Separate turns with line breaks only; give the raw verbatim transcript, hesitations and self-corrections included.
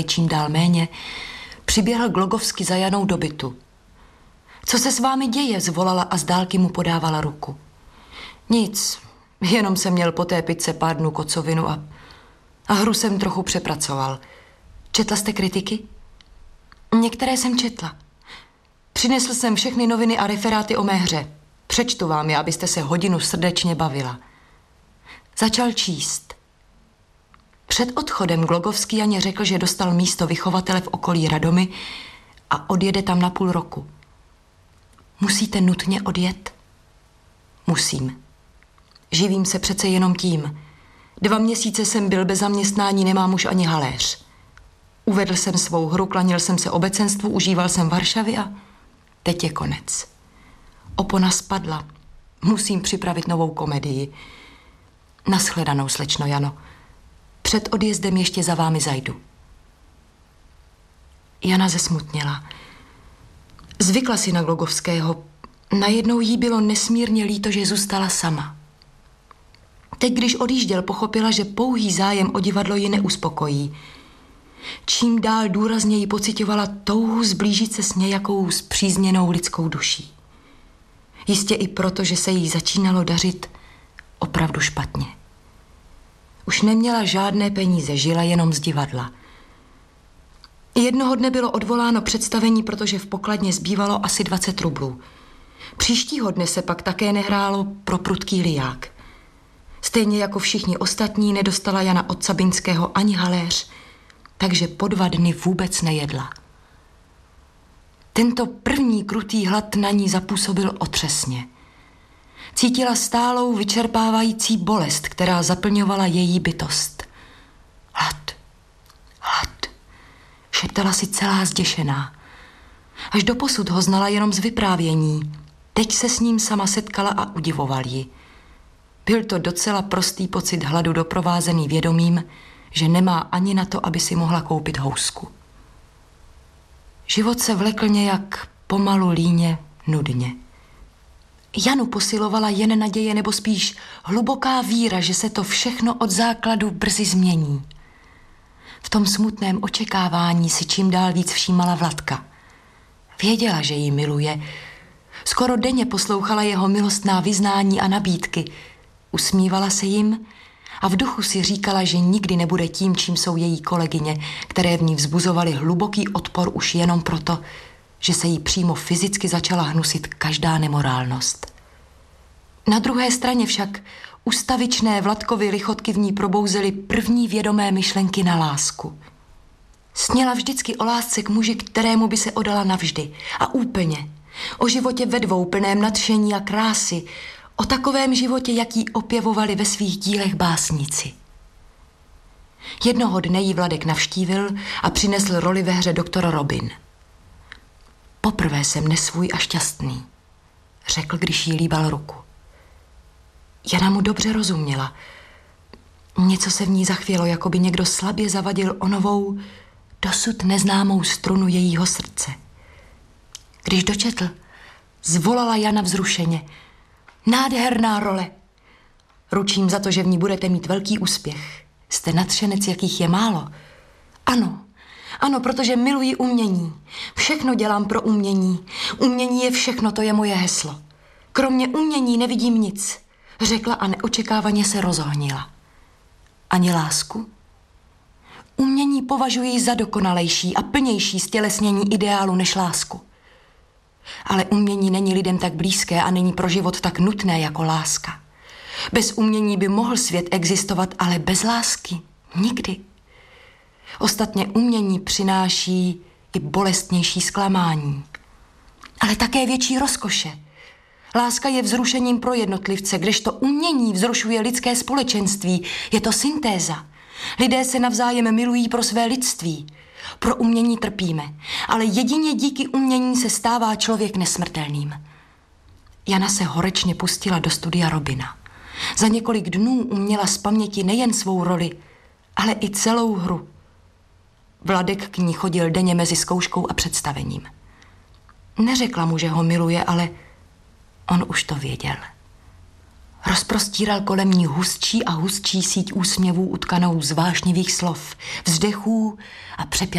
čím dál méně, přiběhl Glogovsky za Janou do bytu. Co se s vámi děje? Zvolala a z dálky mu podávala ruku. Nic, jenom jsem měl po té pice pár dnů kocovinu a, a hru jsem trochu přepracoval. Četla jste kritiky? Některé jsem četla. Přinesl jsem všechny noviny a referáty o mé hře. Přečtu vám je, abyste se hodinu srdečně bavila. Začal číst. Před odchodem Glogovský Janě řekl, že dostal místo vychovatele v okolí Radomy a odjede tam na půl roku. Musíte nutně odjet? Musím. Živím se přece jenom tím. Dva měsíce jsem byl bez zaměstnání, nemám už ani haléř. Uvedl jsem svou hru, klanil jsem se obecenstvu, užíval jsem Varšavy a teď je konec. Opona spadla. Musím připravit novou komedii. Naschledanou, slečno Jano. Před odjezdem ještě za vámi zajdu. Jana zesmutněla. Zvykla si na Glogovského. Najednou jí bylo nesmírně líto, že zůstala sama. Teď, když odjížděl, pochopila, že pouhý zájem o divadlo ji neuspokojí. Čím dál důrazněji pocitovala touhu zblížit se s nějakou spřízněnou lidskou duší. Jistě i proto, že se jí začínalo dařit opravdu špatně. Už neměla žádné peníze, žila jenom z divadla. Jednoho dne bylo odvoláno představení, protože v pokladně zbývalo asi dvacet rublů. Příštího dne se pak také nehrálo pro prudký liják. Stejně jako všichni ostatní nedostala Jana od Sabinského ani haléř, takže po dva dny vůbec nejedla. Tento první krutý hlad na ní zapůsobil otřesně. Cítila stálou vyčerpávající bolest, která zaplňovala její bytost. Hlad, hlad, šeptala si celá zděšená. Až doposud ho znala jenom z vyprávění. Teď se s ním sama setkala a udivoval ji. Byl to docela prostý pocit hladu doprovázený vědomím, že nemá ani na to, aby si mohla koupit housku. Život se vlekl nějak pomalu, líně, nudně. Janu posilovala jen naděje, nebo spíš hluboká víra, že se to všechno od základu brzy změní. V tom smutném očekávání si čím dál víc všímala Vladka. Věděla, že ji miluje. Skoro denně poslouchala jeho milostná vyznání a nabídky. Usmívala se jim a v duchu si říkala, že nikdy nebude tím, čím jsou její kolegyně, které v ní vzbuzovaly hluboký odpor už jenom proto, že se jí přímo fyzicky začala hnusit každá nemorálnost. Na druhé straně však ustavičné Vladkovy lichotky v ní probouzely první vědomé myšlenky na lásku. Sněla vždycky o lásce k muži, kterému by se oddala navždy a úplně. O životě ve dvou plném nadšení a krásy, o takovém životě, jaký opěvovali ve svých dílech básníci. Jednoho dne jí Vladek navštívil a přinesl roli ve hře doktor Robin. Poprvé jsem nesvůj a šťastný, řekl, když jí líbal ruku. Jana mu dobře rozuměla. Něco se v ní zachvělo, jako by někdo slabě zavadil o novou, dosud neznámou strunu jejího srdce. Když dočetl, zvolala Jana vzrušeně. Nádherná role. Ručím za to, že v ní budete mít velký úspěch. Jste nadšenec, jakých je málo. Ano, ano, protože miluji umění. Všechno dělám pro umění. Umění je všechno, to je moje heslo. Kromě umění nevidím nic, řekla a neočekávaně se rozohnila. Ani lásku? Umění považuji za dokonalejší a plnější stělesnění ideálu než lásku. Ale umění není lidem tak blízké a není pro život tak nutné jako láska. Bez umění by mohl svět existovat, ale bez lásky nikdy. Ostatně umění přináší i bolestnější zklamání, ale také větší rozkoše. Láska je vzrušením pro jednotlivce, kdežto umění vzrušuje lidské společenství. Je to syntéza. Lidé se navzájem milují pro své lidství. Pro umění trpíme, ale jedině díky umění se stává člověk nesmrtelným. Jana se horečně pustila do studia Robina. Za několik dnů uměla z paměti nejen svou roli, ale i celou hru. Vladek k ní chodil denně mezi zkouškou a představením. Neřekla mu, že ho miluje, ale on už to věděl. Rozprostíral kolem ní hustší a hustší síť úsměvů utkanou z vášnivých slov, vzdechů a přepělů.